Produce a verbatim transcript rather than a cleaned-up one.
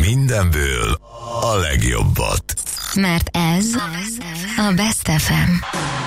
mindenből a legjobbat. Mert ez a Best ef em.